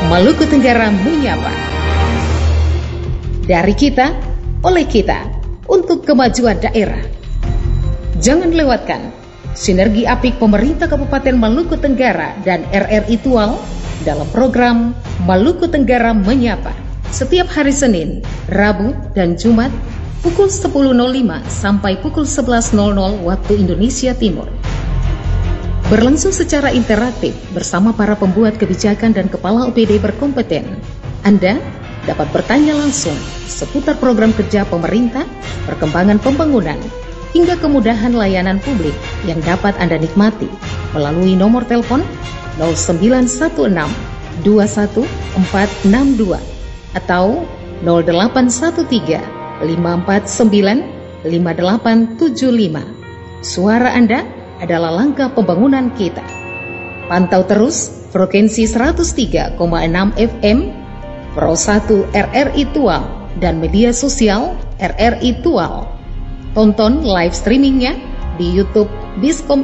Maluku Tenggara menyapa. Dari kita, oleh kita, untuk kemajuan daerah. Jangan lewatkan sinergi apik pemerintah Kabupaten Maluku Tenggara dan RRI Tual dalam program Maluku Tenggara Menyapa setiap hari Senin, Rabu, dan Jumat pukul 10.05 sampai pukul 11.00 waktu Indonesia Timur. Berlangsung secara interaktif bersama para pembuat kebijakan dan kepala OPD berkompeten. Anda dapat bertanya langsung seputar program kerja pemerintah, perkembangan pembangunan, hingga kemudahan layanan publik yang dapat Anda nikmati melalui nomor telepon 0916 21462 atau 0813 549 5875. Suara Anda adalah langkah pembangunan kita. Pantau terus frekuensi 103,6 FM Pro 1 RRI Tual dan media sosial RRI Tual. Tonton live streamingnya di YouTube Biskom